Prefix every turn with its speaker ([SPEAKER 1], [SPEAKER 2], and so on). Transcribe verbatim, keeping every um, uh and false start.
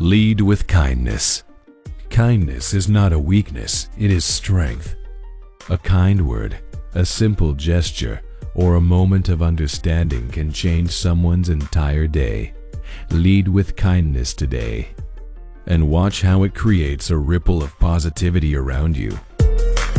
[SPEAKER 1] Lead with kindness. Kindness is not a weakness, it is strength. A kind word, a simple gesture, or a moment of understanding can change someone's entire day. Lead with kindness today, and watch how it creates a ripple of positivity around you.